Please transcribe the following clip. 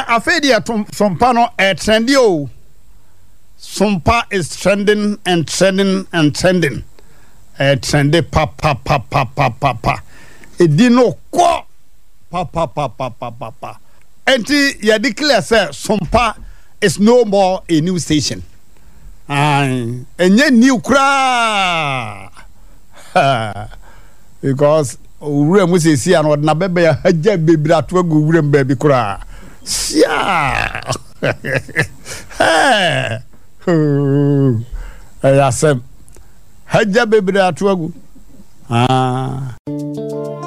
afedi sompa no trendy o. Sompa is trending and trending and trending. Trendy pa. Edi no kwa pa. Enti ya declare say Sompa is no more a new station. Enye new kra. Because ure mu sesi an odna bebe ya haja bebra to agu ure mbabi kra. Sia. Ayasem haja bebra to agu.